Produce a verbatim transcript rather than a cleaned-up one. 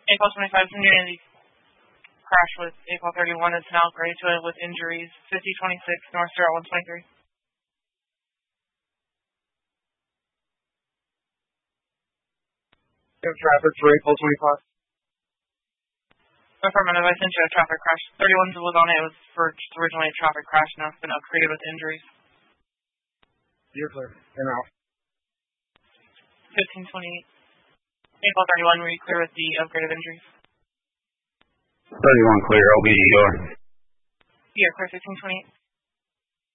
April twenty-five, Unity crash with April thirty-one is now gray to it with injuries. fifty twenty-six, North Star one twenty-three. Traffic for April twenty-five. Affirmative, I sent you a traffic crash. thirty-one was on it. It was for originally a traffic crash. Now it's been upgraded with injuries. You're clear. And out. fifteen twenty-eight. April thirty-one, were you clear with the upgraded injuries? thirty-one clear, O B D door. Yeah, clear fifteen twenty-eight.